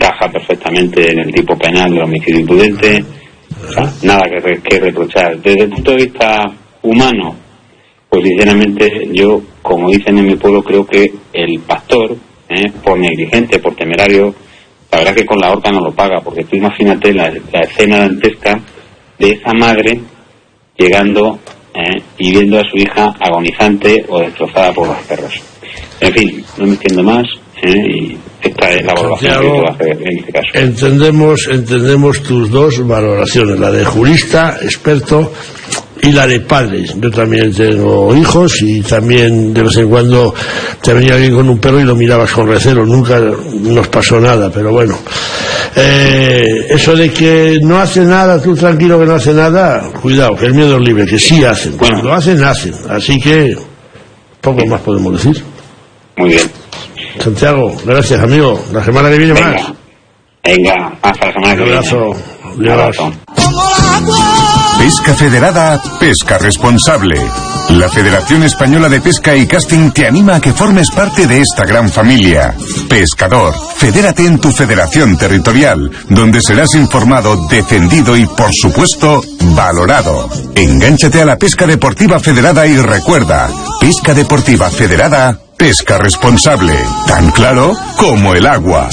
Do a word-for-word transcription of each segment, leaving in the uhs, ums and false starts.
encaja perfectamente en el tipo penal del homicidio imprudente. O sea, nada que, re, que reprochar. Desde el punto de vista humano, pues sinceramente yo, como dicen en mi pueblo, creo que el pastor, eh, por negligente, por temerario, la verdad que con la horca no lo paga, porque tú imagínate la, la escena dantesca de esa madre llegando eh, y viendo a su hija agonizante o destrozada por los perros. En fin, no me extiendo más, eh, y esta es la valoración Santiago, que tú haces en este caso. Entendemos, entendemos tus dos valoraciones, la de jurista, experto, y la de padres. Yo también tengo hijos y también de vez en cuando te venía alguien con un perro y lo mirabas con recelo. Nunca nos pasó nada, pero bueno. Eh, eso de que no hace nada, tú tranquilo que no hace nada, cuidado, que el miedo es libre, que sí hacen. Bueno, lo hacen, hacen. Así que poco más podemos decir. Muy bien. Santiago, gracias, amigo. La semana que viene venga, más. Venga, hasta la semana que viene. Un abrazo. Un abrazo. Pesca Federada, pesca responsable. La Federación Española de Pesca y Casting te anima a que formes parte de esta gran familia. Pescador, fedérate en tu federación territorial, donde serás informado, defendido y, por supuesto, valorado. Engánchate a la pesca deportiva federada y recuerda, pesca deportiva federada, pesca responsable. Tan claro como el agua.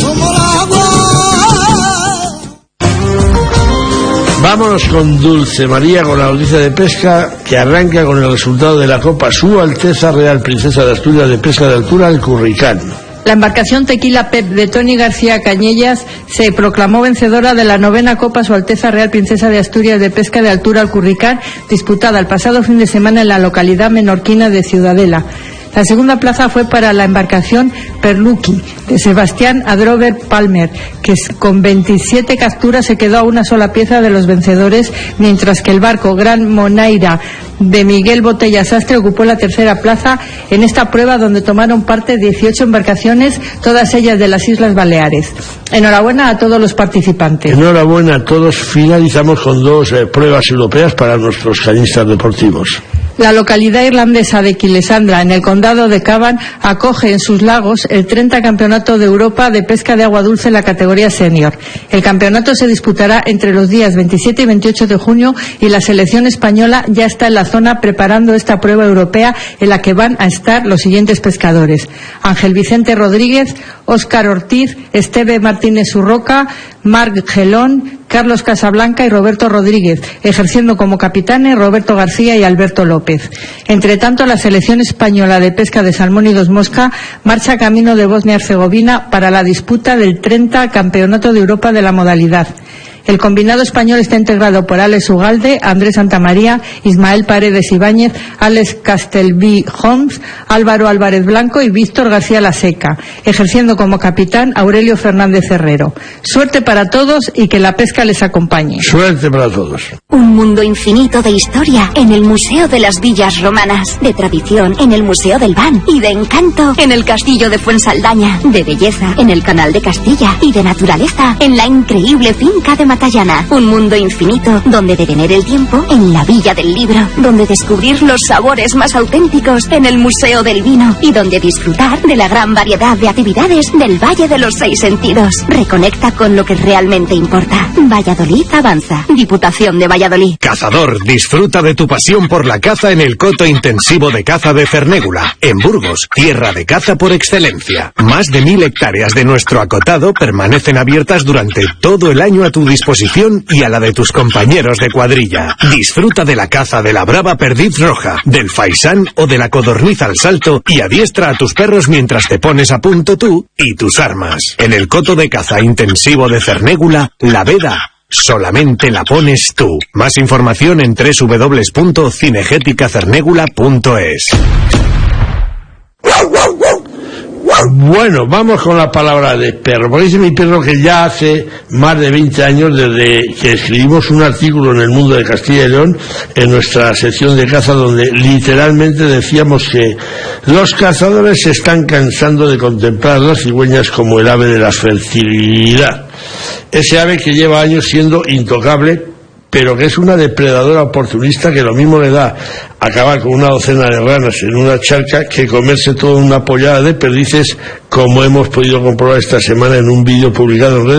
Vámonos con Dulce María, con la noticia de pesca que arranca con el resultado de la Copa Su Alteza Real Princesa de Asturias de Pesca de Altura, el Curricán. La embarcación Tequila Pep de Tony García Cañellas se proclamó vencedora de la novena Copa Su Alteza Real Princesa de Asturias de Pesca de Altura, el Curricán, disputada el pasado fin de semana en la localidad menorquina de Ciudadela. La segunda plaza fue para la embarcación Perluqui de Sebastián Adrover Palmer, que con veintisiete capturas se quedó a una sola pieza de los vencedores, mientras que el barco Gran Monaira de Miguel Botella Sastre ocupó la tercera plaza en esta prueba, donde tomaron parte dieciocho embarcaciones, todas ellas de las Islas Baleares. Enhorabuena a todos los participantes. Enhorabuena a todos. Finalizamos con dos eh, pruebas europeas para nuestros cañistas deportivos. La localidad irlandesa de Quilesandra, en el condado de Cavan, acoge en sus lagos el treinta Campeonato de Europa de Pesca de Agua Dulce en la categoría senior. El campeonato se disputará entre los días veintisiete y veintiocho de junio y la selección española ya está en la zona preparando esta prueba europea, en la que van a estar los siguientes pescadores: Ángel Vicente Rodríguez, Óscar Ortiz, Esteve Martínez Urroca, Marc Gelón, Carlos Casablanca y Roberto Rodríguez, ejerciendo como capitanes Roberto García y Alberto López. Entre tanto, la selección española de pesca de salmón y dos mosca marcha camino de Bosnia-Herzegovina para la disputa del treinta Campeonato de Europa de la modalidad. El combinado español está integrado por Alex Ugalde, Andrés Santamaría, Ismael Paredes Ibáñez, Alex Castelví Homs, Álvaro Álvarez Blanco y Víctor García Laseca, ejerciendo como capitán Aurelio Fernández Herrero. Suerte para todos y que la pesca les acompañe. Suerte para todos. Un mundo infinito de historia en el Museo de las Villas Romanas, de tradición en el Museo del Ban y de encanto en el Castillo de Fuensaldaña, de belleza en el Canal de Castilla y de naturaleza en la increíble finca de Matallana. Un mundo infinito donde detener el tiempo en la Villa del Libro, donde descubrir los sabores más auténticos en el Museo del Vino y donde disfrutar de la gran variedad de actividades del Valle de los Seis Sentidos. Reconecta con lo que realmente importa. Valladolid avanza. Diputación de Valladolid. Cazador, disfruta de tu pasión por la caza en el coto intensivo de caza de Cernégula, en Burgos, tierra de caza por excelencia. Más de mil hectáreas de nuestro acotado permanecen abiertas durante todo el año a tu disposición y a la de tus compañeros de cuadrilla. Disfruta de la caza de la brava perdiz roja, del faisán o de la codorniz al salto y adiestra a tus perros mientras te pones a punto tú y tus armas. En el coto de caza intensivo de Cernégula, la veda solamente la pones tú. Más información en doble u doble u doble u punto cinegética cernégula punto es. Bueno, vamos con la palabra de perro. Porque dice mi perro que ya hace más de veinte años desde que escribimos un artículo en El Mundo de Castilla y León, en nuestra sección de caza, donde literalmente decíamos que los cazadores se están cansando de contemplar las cigüeñas como el ave de la fertilidad. Ese ave que lleva años siendo intocable, pero que es una depredadora oportunista que lo mismo le da acabar con una docena de ranas en una charca que comerse toda una pollada de perdices, como hemos podido comprobar esta semana en un vídeo publicado en redes